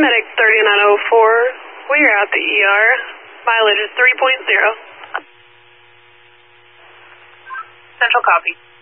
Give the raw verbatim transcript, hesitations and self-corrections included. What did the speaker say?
Medic thirty-nine oh four, we are at the E R. Mileage is three point zero. Central copy.